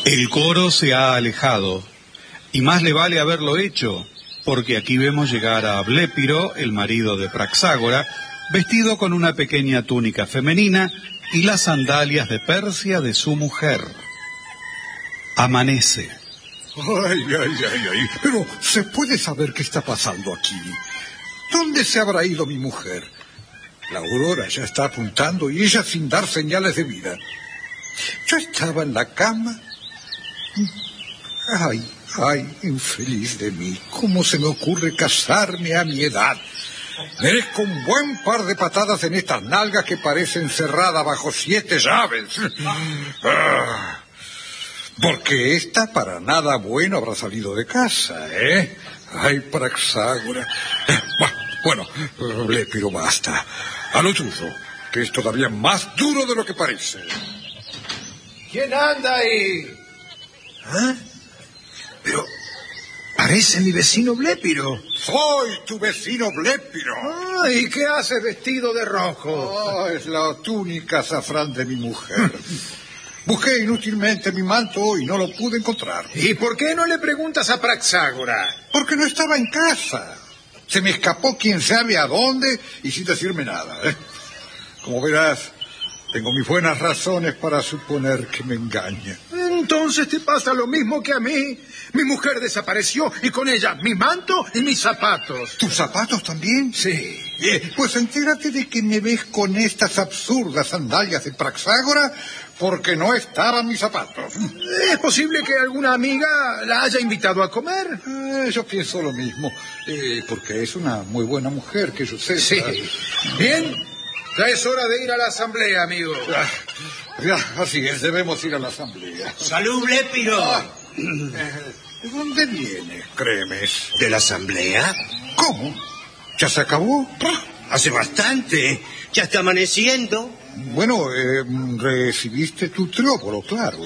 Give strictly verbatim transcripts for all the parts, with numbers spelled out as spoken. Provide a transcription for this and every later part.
El coro se ha alejado, y más le vale haberlo hecho, porque aquí vemos llegar a Blépiro, el marido de Praxágora, vestido con una pequeña túnica femenina y las sandalias de Persia de su mujer. Amanece. Ay, ay, ay, ay. Pero ¿se puede saber qué está pasando aquí? ¿Dónde se habrá ido mi mujer? La aurora ya está apuntando y ella sin dar señales de vida. Yo estaba en la cama. Ay, ay, infeliz de mí. ¿Cómo se me ocurre casarme a mi edad? Merezco un buen par de patadas en estas nalgas que parecen cerradas bajo siete llaves. Ah, porque esta para nada bueno habrá salido de casa, ¿eh? Ay, Praxágora. Bueno, Blépiro, basta. A lo tuyo, que es todavía más duro de lo que parece. ¿Quién anda ahí? ¿Ah? Pero parece mi vecino Blépiro. Soy tu vecino Blépiro. Ah, ¿y qué haces vestido de rojo? Oh, es la túnica azafrán de mi mujer. Busqué inútilmente mi manto y no lo pude encontrar. ¿Y por qué no le preguntas a Praxágora? Porque no estaba en casa. Se me escapó quién sabe a dónde y sin decirme nada, ¿eh? Como verás, tengo mis buenas razones para suponer que me engaña. Entonces te pasa lo mismo que a mí. Mi mujer desapareció y con ella mi manto y mis zapatos. ¿Tus zapatos también? Sí. Eh, pues entérate de que me ves con estas absurdas sandalias de Praxágora porque no estaban mis zapatos. ¿Es posible que alguna amiga la haya invitado a comer? Eh, yo pienso lo mismo, eh, porque es una muy buena mujer, que yo sé. Sí. Bien, ya es hora de ir a la asamblea, amigo. Ya, ya, así es, debemos ir a la asamblea. ¡Salud, Blépiro! Ah, ¿de dónde vienes, Cremes? ¿De la asamblea? ¿Cómo? ¿Ya se acabó? Hace bastante. Ya está amaneciendo. Bueno, eh, recibiste tu triópolo, claro.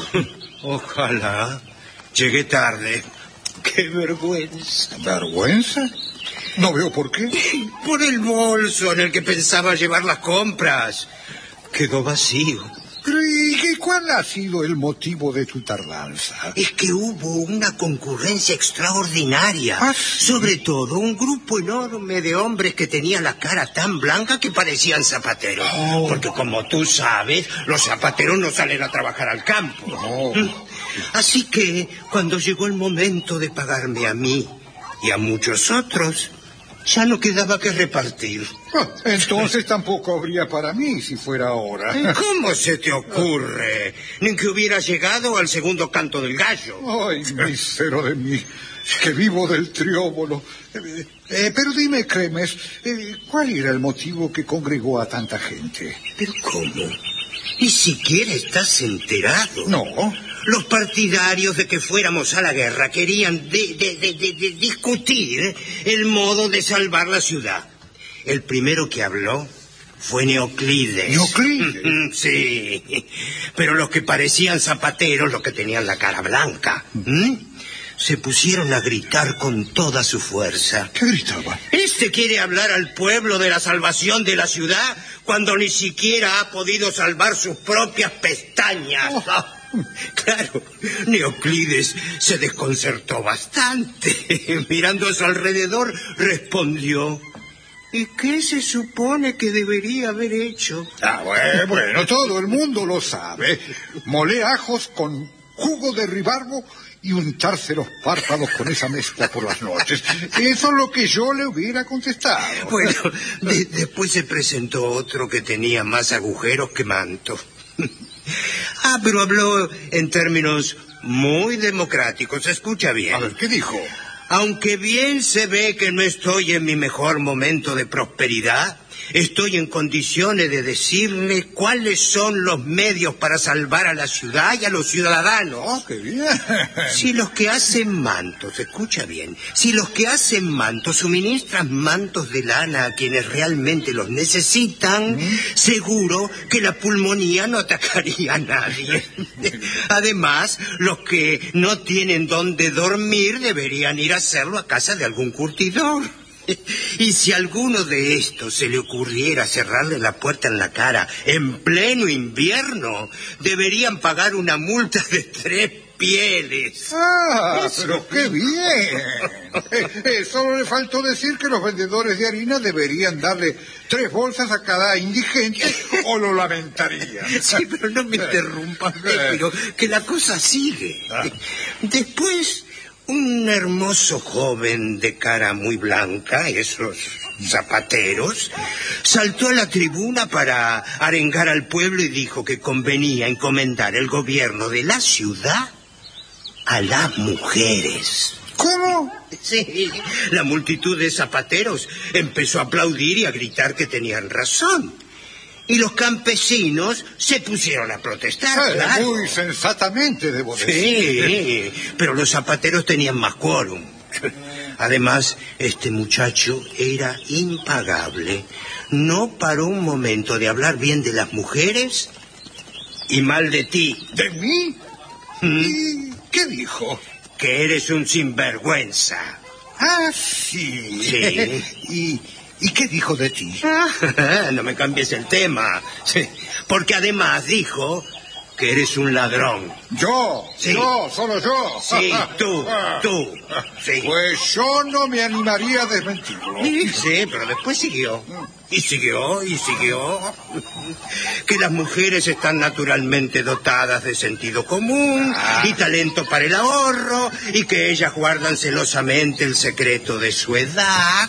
Ojalá. Llegué tarde. ¡Qué vergüenza! ¿Vergüenza? No veo por qué. Por el bolso en el que pensaba llevar las compras. Quedó vacío. ¿Y cuál ha sido el motivo de tu tardanza? Es que hubo una concurrencia extraordinaria. ¿Ah, sí? Sobre todo un grupo enorme de hombres que tenían la cara tan blanca que parecían zapateros. Oh. Porque como tú sabes, los zapateros no salen a trabajar al campo. No. Así que cuando llegó el momento de pagarme a mí y a muchos otros, ya no quedaba que repartir. Ah, entonces tampoco habría para mí si fuera ahora. ¿Cómo se te ocurre? Ni que hubiera llegado al segundo canto del gallo. Ay, mísero de mí, que vivo del trióbolo. Eh, eh, pero dime, Cremes, eh, ¿cuál era el motivo que congregó a tanta gente? ¿Pero cómo? Ni siquiera estás enterado. No. Los partidarios de que fuéramos a la guerra querían de, de, de, de, de discutir el modo de salvar la ciudad. El primero que habló fue Neoclides. ¿Neoclides? Sí, pero los que parecían zapateros, los que tenían la cara blanca, ¿m? se pusieron a gritar con toda su fuerza. ¿Qué gritaban? Este quiere hablar al pueblo de la salvación de la ciudad cuando ni siquiera ha podido salvar sus propias pestañas. Oh. Claro, Neoclides se desconcertó bastante. Mirando a su alrededor, respondió: ¿y qué se supone que debería haber hecho? Ah, bueno, bueno, todo el mundo lo sabe. Molé ajos con jugo de ribarbo y untarse los párpados con esa mezcla por las noches. Eso es lo que yo le hubiera contestado. Bueno, de- después se presentó otro que tenía más agujeros que manto. Ah, pero habló en términos muy democráticos. Escucha bien. A ver, ¿qué dijo? Aunque bien se ve que no estoy en mi mejor momento de prosperidad, estoy en condiciones de decirle cuáles son los medios para salvar a la ciudad y a los ciudadanos. Oh, qué bien. Si los que hacen mantos, escucha bien, si los que hacen mantos suministran mantos de lana a quienes realmente los necesitan, ¿Mm? seguro que la pulmonía no atacaría a nadie. Además, los que no tienen dónde dormir deberían ir a hacerlo a casa de algún curtidor. Y si a alguno de estos se le ocurriera cerrarle la puerta en la cara en pleno invierno, deberían pagar una multa de tres pieles. ¡Ah, Eso. pero qué bien! Eh, eh, solo le faltó decir que los vendedores de harina deberían darle tres bolsas a cada indigente o lo lamentaría. Sí, pero no me interrumpas, pero que la cosa sigue. Después, un hermoso joven de cara muy blanca, esos zapateros, saltó a la tribuna para arengar al pueblo y dijo que convenía encomendar el gobierno de la ciudad a las mujeres. ¿Cómo? Sí, la multitud de zapateros empezó a aplaudir y a gritar que tenían razón. Y los campesinos se pusieron a protestar, Eh, claro. Muy sensatamente, debo decir. Sí, pero los zapateros tenían más quórum. Además, este muchacho era impagable. No paró un momento de hablar bien de las mujeres y mal de ti. ¿De mí? ¿Mm? ¿Y qué dijo? Que eres un sinvergüenza. Ah, sí. Sí. ¿Y, ¿Y qué dijo de ti? No me cambies el tema. Sí, porque además dijo que eres un ladrón. Yo, Sí. yo, solo yo. Sí, tú, tú. Sí. Pues yo no me animaría a desmentirlo. Sí, sí, pero después siguió. Y siguió, y siguió. Que las mujeres están naturalmente dotadas de sentido común Ah. y talento para el ahorro, y que ellas guardan celosamente el secreto de su edad.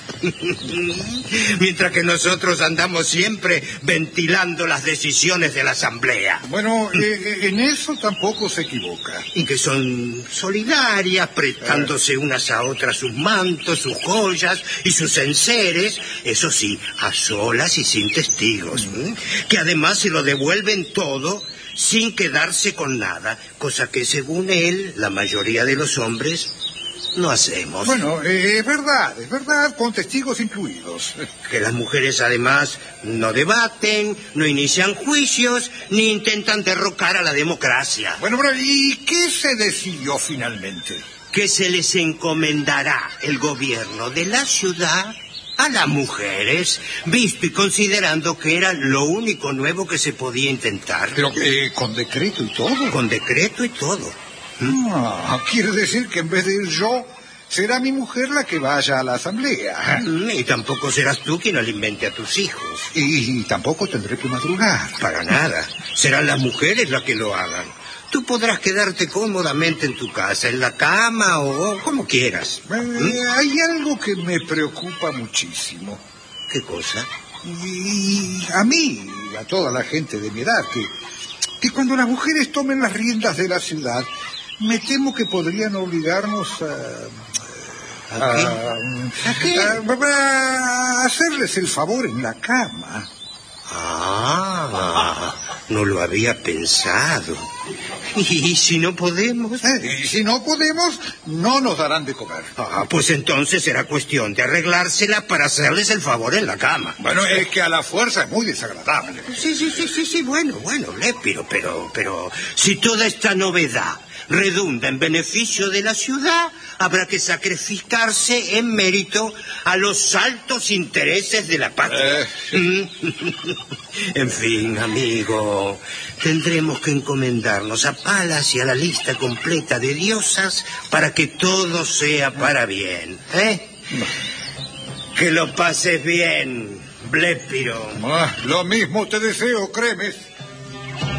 Mientras que nosotros andamos siempre ventilando las decisiones de la asamblea. Bueno, eh, en eso tampoco se equivoca. Y que son solidarias, prestándose unas a otras sus mantos, sus joyas y sus enseres, eso sí, a solas y sin testigos, ¿m? Que además se lo devuelven todo sin quedarse con nada, cosa que según él, la mayoría de los hombres no hacemos. Bueno, eh, es verdad, es verdad, con testigos incluidos. Que las mujeres además no debaten, no inician juicios, ni intentan derrocar a la democracia. Bueno, pero ¿y qué se decidió finalmente? Que se les encomendará el gobierno de la ciudad a las mujeres, visto y considerando que era lo único nuevo que se podía intentar. Pero eh, con decreto y todo. Con decreto y todo. Ah, quiere decir que en vez de ir yo, será mi mujer la que vaya a la asamblea. Mm, Y tampoco serás tú quien alimente a tus hijos. Y, y tampoco tendré que madrugar. Para nada. Serán las mujeres las que lo hagan. Tú podrás quedarte cómodamente en tu casa, en la cama o como quieras. Eh, hay algo que me preocupa muchísimo. ¿Qué cosa? Y a mí, y a toda la gente de mi edad, que, que cuando las mujeres tomen las riendas de la ciudad, me temo que podrían obligarnos a... ¿A qué? a, ¿A qué? a- a hacerles el favor en la cama. Ah, no lo había pensado. ¿Y si no podemos? Eh, y si no podemos, no nos darán de comer. Ah, pues entonces será cuestión de arreglársela para hacerles el favor en la cama. Bueno, es que a la fuerza es muy desagradable. Sí, sí, sí, sí, sí, bueno, bueno, Lépiro, pero, pero, si toda esta novedad redunda en beneficio de la ciudad, habrá que sacrificarse en mérito a los altos intereses de la patria. Eh. En fin, amigo, tendremos que encomendarnos a Palas y a la lista completa de diosas para que todo sea para bien, ¿eh? Que lo pases bien, Blépiro. Ah, lo mismo te deseo, créeme.